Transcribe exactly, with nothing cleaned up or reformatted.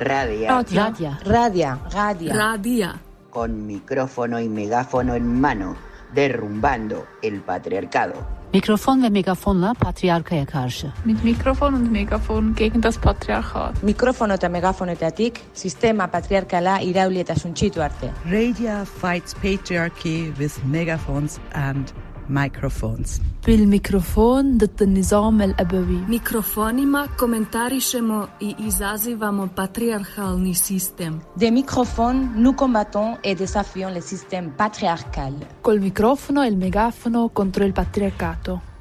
Radia. Radia. Radia. Radia. Radia. Con micrófono y megáfono en mano, derrumbando el patriarcado. Mikrofon ve megafonla patriarkaya karşı. Mit Mikrofon und Megafon gegen das Patriarchat. Mikrofono eta megafonetatik sistema patriarkala irauli eta suntsitu arte. Radia fights patriarchy with megaphones and microphones. بالميكروفون ضد النظام الأبوي. Mikrofonima komentarišemo i izazivamo patriarchalni sistem. Des microphones, nous combattons et désafions le système patriarcal. Col microfono e il megafono contro il patriarcato.